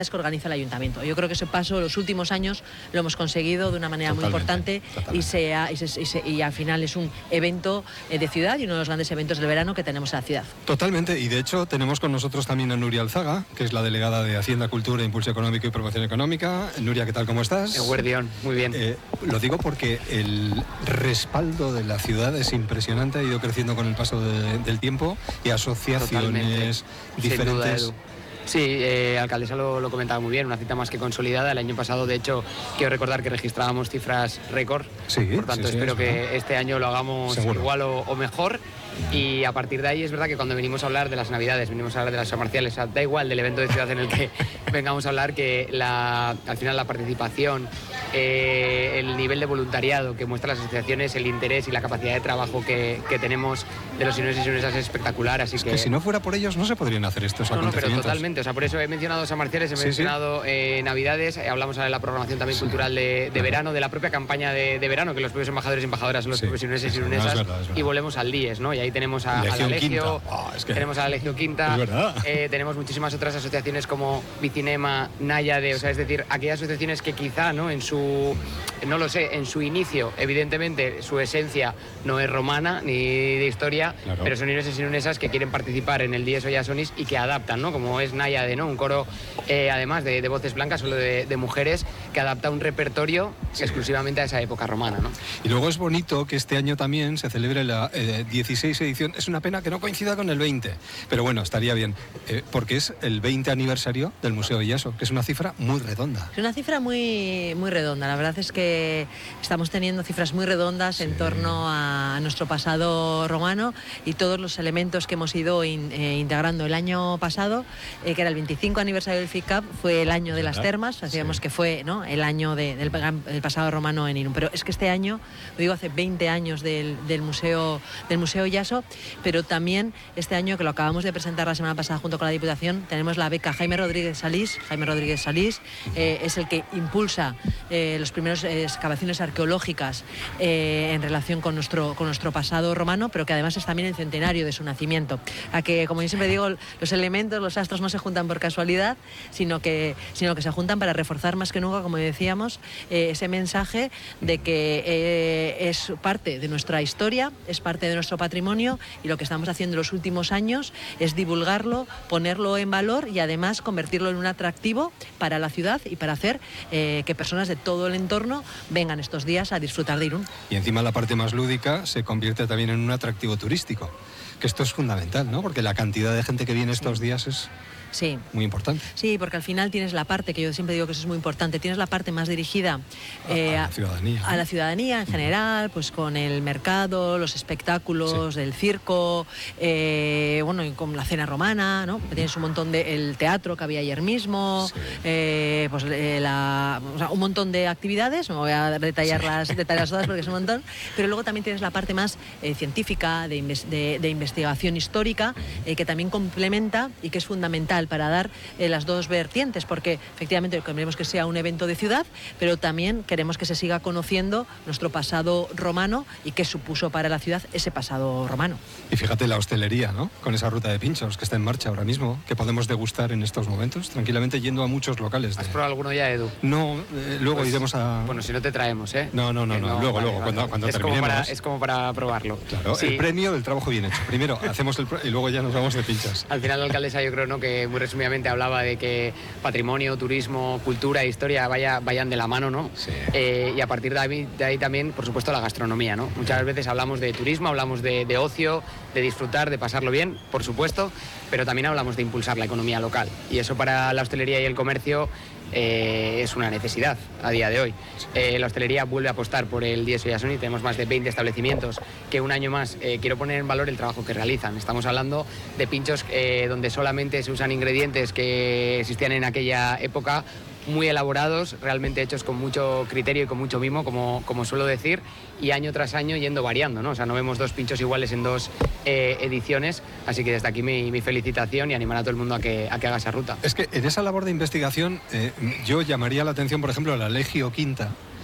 que organiza el ayuntamiento. Yo creo que ese paso los últimos años lo hemos conseguido de una manera muy importante y al final es un evento de ciudad y uno de los grandes eventos del verano que tenemos en la ciudad. Totalmente, y de hecho tenemos con nosotros también a Nuria Alzaga, que es la delegada de Hacienda, Cultura, Impulso Económico y Promoción Económica. Nuria, ¿qué tal? ¿Cómo estás? Guardián, muy bien. Lo digo porque el respaldo de la ciudad es impresionante, ha ido creciendo con el paso del tiempo y asociaciones diferentes. Sí, alcaldesa lo comentaba muy bien, una cita más que consolidada. El año pasado, de hecho, quiero recordar que registrábamos cifras récord. Sí, por tanto, espero que este año lo hagamos igual o mejor. Y a partir de ahí es verdad que cuando venimos a hablar de las Navidades, venimos a hablar de las marciales, da igual del evento de ciudad en el que vengamos a hablar, que al final la participación, el nivel de voluntariado que muestran las asociaciones, el interés y la capacidad de trabajo que tenemos de los sinueses y sinuesas es espectacular. Así que si no fuera por ellos no se podrían hacer estos acontecimientos. No, pero totalmente. O sea, por eso he mencionado San Marciales, he mencionado Navidades, hablamos ahora de la programación también cultural de verano, de la propia campaña de verano, que los propios embajadores y embajadoras son los propios sinueses y sinuesas, es verdad. Y volvemos al DIES, ¿no? Y ahí tenemos a la Legio, tenemos a la Legio Quinta, tenemos muchísimas otras asociaciones como Bicinema, Náyade, o sea, es decir, aquellas asociaciones que quizá, ¿no? En su inicio, evidentemente, su esencia no es romana ni de historia, pero son sinueses y sinuesas que quieren participar en el DIES Oyasonis y que adaptan, ¿no? Como es Náyade, ¿no? Un coro, además de voces blancas, solo de mujeres, que adapta un repertorio exclusivamente a esa época romana, ¿no? Y luego es bonito que este año también se celebre la 16 edición. Es una pena que no coincida con el 20, pero bueno, estaría bien, porque es el 20 aniversario del Museo Illaso, que es una cifra muy redonda. Es una cifra muy, muy redonda. La verdad es que estamos teniendo cifras muy redondas en torno a nuestro pasado romano y todos los elementos que hemos ido integrando. El año pasado, que era el 25 aniversario del FICAP, fue el año de las termas, hacíamos que fue, ¿no?, el año del pasado romano en Irún. Pero es que este año, lo digo, hace 20 años del Museo Illaso, pero también este año, que lo acabamos de presentar la semana pasada junto con la Diputación, tenemos la beca Jaime Rodríguez Salís. Jaime Rodríguez Salís es el que impulsa los primeros excavaciones arqueológicas en relación con nuestro pasado romano, pero que además es también el centenario de su nacimiento. A que, como yo siempre digo, los elementos, los astros no se juntan por casualidad, sino que se juntan para reforzar más que nunca, como decíamos, ese mensaje de que es parte de nuestra historia, es parte de nuestro patrimonio, y lo que estamos haciendo en los últimos años es divulgarlo, ponerlo en valor y además convertirlo en un atractivo para la ciudad y para hacer que personas de todo el entorno vengan estos días a disfrutar de Irún. Y encima la parte más lúdica se convierte también en un atractivo turístico, que esto es fundamental, ¿no? Porque la cantidad de gente que viene estos días es muy importante. Sí, porque al final tienes la parte, que yo siempre digo que eso es muy importante, tienes la parte más dirigida a la ciudadanía en general, pues con el mercado, los espectáculos, el circo, y con la cena romana, ¿no? Tienes un montón el teatro que había ayer mismo, un montón de actividades, no voy a detallarlas todas porque es un montón, pero luego también tienes la parte más científica, de investigación histórica, que también complementa y que es fundamental para dar las dos vertientes, porque efectivamente queremos que sea un evento de ciudad, pero también queremos que se siga conociendo nuestro pasado romano y qué supuso para la ciudad ese pasado romano. Y fíjate la hostelería, ¿no? Con esa ruta de pinchos que está en marcha ahora mismo, que podemos degustar en estos momentos, tranquilamente yendo a muchos locales. ¿Has probado alguno ya, Edu? No, luego iremos a... Bueno, si no te traemos, ¿eh? No, luego, cuando terminemos. Es como para probarlo. Claro, el premio del trabajo bien hecho. Primero hacemos y luego ya nos vamos de pinchos. Al final la alcaldesa, yo creo, ¿no?, que muy resumidamente hablaba de que patrimonio, turismo, cultura e historia vayan de la mano, ¿no? Sí. Y a partir de ahí también, por supuesto, la gastronomía, ¿no? Muchas veces hablamos de turismo, hablamos de ocio, de disfrutar, de pasarlo bien, por supuesto, pero también hablamos de impulsar la economía local. Y eso para la hostelería y el comercio es una necesidad a día de hoy. La hostelería vuelve a apostar por el DIES Oyasonis, tenemos más de 20 establecimientos que un año más quiero poner en valor el trabajo que realizan. Estamos hablando de pinchos donde solamente se usan ingredientes que existían en aquella época, muy elaborados, realmente hechos con mucho criterio y con mucho mimo, como suelo decir, y año tras año yendo variando, ¿no? O sea, no vemos dos pinchos iguales en dos ediciones, así que desde aquí mi felicitación y animar a todo el mundo a que haga esa ruta. Es que en esa labor de investigación yo llamaría la atención, por ejemplo, a la Legio Quinta,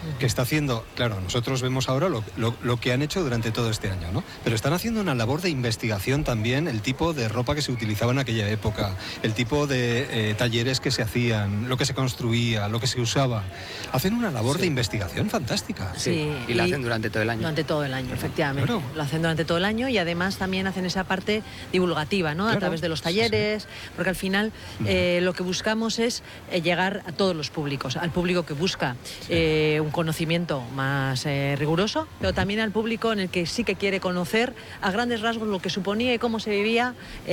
que está haciendo, claro, nosotros vemos ahora lo que han hecho durante todo este año, ¿no? Pero están haciendo una labor de investigación también, el tipo de ropa que se utilizaba en aquella época, el tipo de talleres que se hacían, lo que se construía, lo que se usaba. Hacen una labor de investigación fantástica. Sí, y lo hacen durante todo el año. Durante todo el año, efectivamente. Claro. Lo hacen durante todo el año y además también hacen esa parte divulgativa, ¿no? Claro. A través de los talleres, porque al final lo que buscamos es llegar a todos los públicos, al público que busca un conocimiento más riguroso, pero también al público en el que sí que quiere conocer a grandes rasgos lo que suponía y cómo se vivía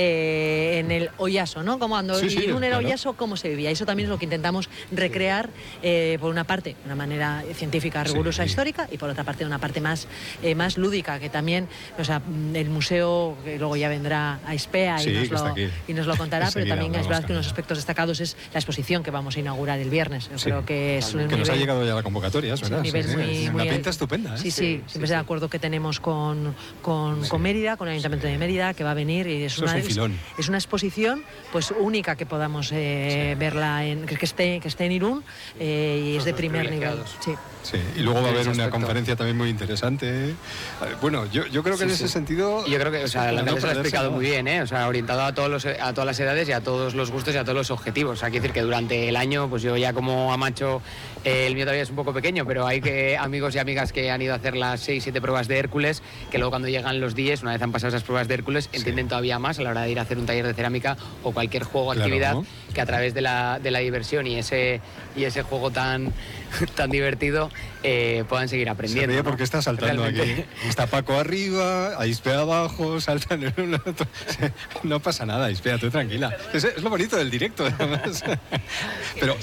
en el Oyaso, ¿no? Como cuando Irún era Oyaso, cómo se vivía. Eso también es lo que intentamos recrear, por una parte, de una manera científica, rigurosa, histórica, y por otra parte, de una parte más lúdica, que también, o sea, el museo, que luego ya vendrá a ISPEA y nos lo contará, pero también es verdad que uno de los aspectos destacados es la exposición que vamos a inaugurar el viernes. Yo creo que es un que nivel, nos ha llegado ya la convocatoria, es verdad. Un nivel una pinta estupenda. Sí, siempre es el acuerdo que tenemos con Mérida, con el Ayuntamiento de Mérida, que va a venir, y es una exposición pues única que podamos verla, que esté en Irún, y es de primer nivel. Sí, y luego va a haber una conferencia también muy interesante. Bueno, yo creo que en ese sentido... Yo creo que la alcalde se lo ha explicado muy bien, ¿eh? O sea, orientado a todas las edades y a todos los gustos y a todos los objetivos. O sea, quiero decir que durante el año, pues yo ya como amacho, el mío todavía es un poco pequeño, pero hay amigos y amigas que han ido a hacer las 6-7 pruebas de Hércules, que luego cuando llegan los días, una vez han pasado esas pruebas de Hércules, entienden todavía más a la hora de ir a hacer un taller de cerámica o cualquier juego o actividad, que a través de la diversión y ese juego tan divertido puedan seguir aprendiendo. Se ríe porque está saltando aquí. Está Paco arriba, Ispea abajo, saltan en un otro. No pasa nada, Ispea, tú tranquila. Es lo bonito del directo, además. Pero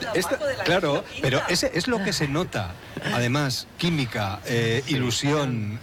claro, pero ese es lo que se nota. Además, química, ilusión,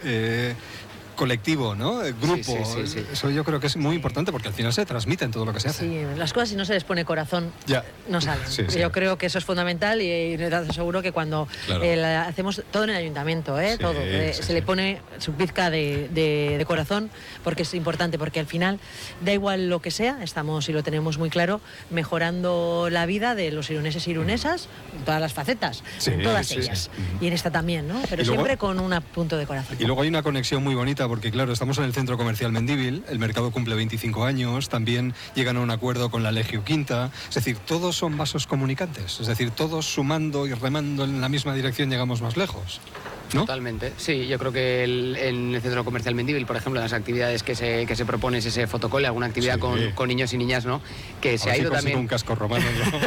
colectivo, ¿no? Grupo. Sí. Eso yo creo que es muy importante porque al final se transmite en todo lo que se hace. Sí, las cosas, si no se les pone corazón, no salen. Yo creo que eso es fundamental y te aseguro que cuando hacemos todo en el ayuntamiento, se le pone su pizca de corazón, porque es importante, porque al final da igual lo que sea, estamos, y lo tenemos muy claro, mejorando la vida de los iruneses y irunesas en todas las facetas, en todas ellas. Y en esta también, ¿no? Pero siempre con un punto de corazón. Y luego hay una conexión muy bonita, porque claro, estamos en el centro comercial Mendívil, el mercado cumple 25 años, también llegan a un acuerdo con la Legio Quinta, es decir, todos son vasos comunicantes, es decir, todos sumando y remando en la misma dirección llegamos más lejos, ¿no? Totalmente, sí, yo creo que en el centro comercial Mendívil, por ejemplo, las actividades que se propone es ese fotocole, alguna actividad con niños y niñas, ¿no? Que se ha ido también... un casco romano, ¿no?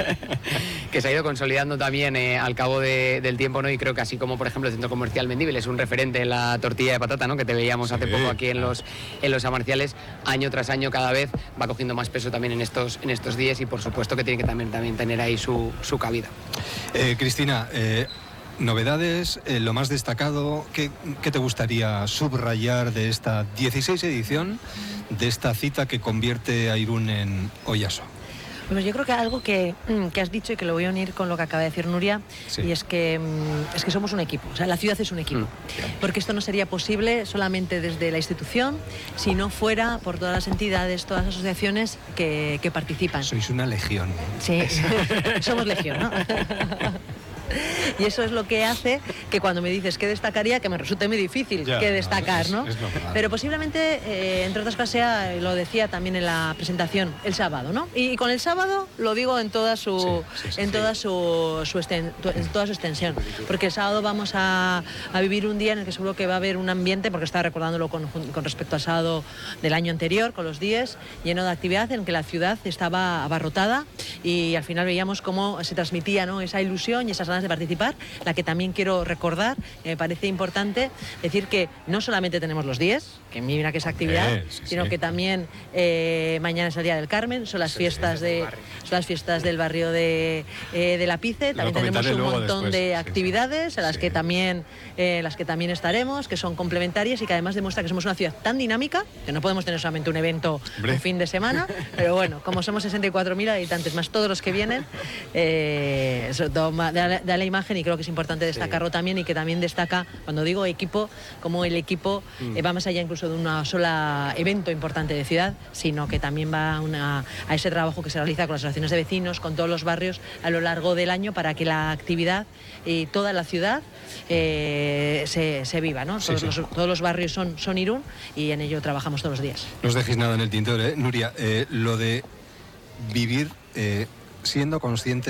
Que se ha ido consolidando también al cabo del tiempo, ¿no? Y creo que así como, por ejemplo, el centro comercial Mendívil es un referente en la tortilla de patata, ¿no? Que te veíamos hace poco aquí en los amarciales, año tras año cada vez va cogiendo más peso también en estos días, y por supuesto que tiene que también tener ahí su cabida. Cristina, novedades, lo más destacado, ¿qué te gustaría subrayar de esta 16 edición, de esta cita que convierte a Irún en Oyaso? Bueno, yo creo que algo que has dicho y que lo voy a unir con lo que acaba de decir Nuria, y es que somos un equipo, o sea, la ciudad es un equipo, porque esto no sería posible solamente desde la institución, si no fuera por todas las entidades, todas las asociaciones que participan. Sois una legión. Sí, somos legión, ¿no? Y eso es lo que hace que cuando me dices qué destacaría, que me resulte muy difícil qué destacar, ¿no? Pero posiblemente, entre otras cosas, lo decía también en la presentación, el sábado, ¿no? Y con el sábado lo digo en toda su extensión, porque el sábado vamos a vivir un día en el que seguro que va a haber un ambiente, porque estaba recordándolo con respecto al sábado del año anterior, con los 10, lleno de actividad, en que la ciudad estaba abarrotada, y al final veíamos cómo se transmitía, ¿no?, esa ilusión y esas ganas de participar, la que también quiero recordar. Me parece importante decir que no solamente tenemos los 10, que mira que es actividad, sino que también mañana es el Día del Carmen, son las fiestas del barrio de Lapice, también tenemos un montón de actividades en las que también estaremos, que son complementarias y que además demuestra que somos una ciudad tan dinámica que no podemos tener solamente un evento un fin de semana, pero bueno, como somos 64.000 habitantes más todos los que vienen, de da la imagen, y creo que es importante destacarlo también, y que también destaca, cuando digo equipo, como el equipo va más allá incluso de una sola evento importante de ciudad, sino que también va a ese trabajo que se realiza con las asociaciones de vecinos, con todos los barrios a lo largo del año, para que la actividad y toda la ciudad se viva, ¿no? Todos los barrios son Irún, y en ello trabajamos todos los días. No os dejéis nada en el tintero, ¿eh? Nuria, lo de vivir siendo consciente